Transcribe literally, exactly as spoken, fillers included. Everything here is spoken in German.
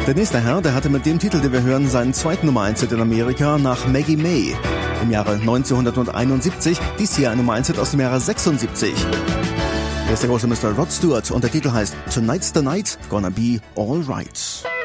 Der nächste Herr, der hatte mit dem Titel, den wir hören, seinen zweiten Nummer eins Hit in Amerika nach Maggie May im Jahre neunzehnhunderteinundsiebzig. Dies hier ein Nummer eins Hit aus dem Jahre sechsundsiebzig. Hier ist der große Mister Rod Stewart und der Titel heißt Tonight's the Night, Gonna Be Alright.